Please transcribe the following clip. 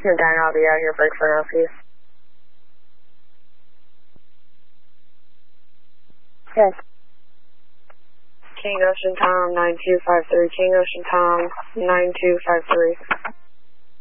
Your diner, I'll be out here break for now, please. Yes. King Ocean Tom 9253, King Ocean Tom 9253.